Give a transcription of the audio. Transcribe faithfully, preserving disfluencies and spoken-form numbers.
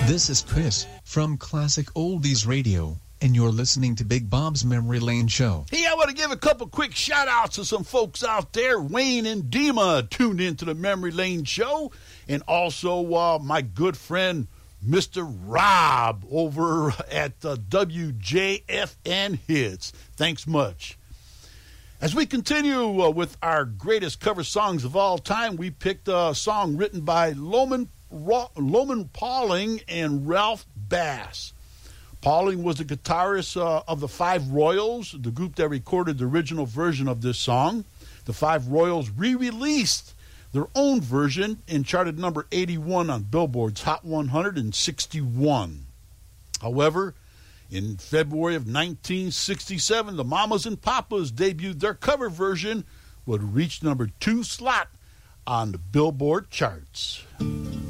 This is Chris from Classic Oldies Radio, and you're listening to Big Bob's Memory Lane Show. Hey, I want to give a couple quick shout-outs to some folks out there. Wayne and Dima tuned into the Memory Lane Show, and also uh, my good friend Mister Rob over at uh, W J F N Hits. Thanks much. As we continue uh, with our greatest cover songs of all time, we picked a song written by Loman, Ro- Loman Pauling and Ralph Bass. Pauling was the guitarist uh, of the Five Royals, the group that recorded the original version of this song. The Five Royals re-released their own version and charted number eighty-one on Billboard's Hot one hundred sixty-one. However, in February of nineteen sixty-seven, the Mamas and Papas debuted their cover version, would reach number two slot on the Billboard charts.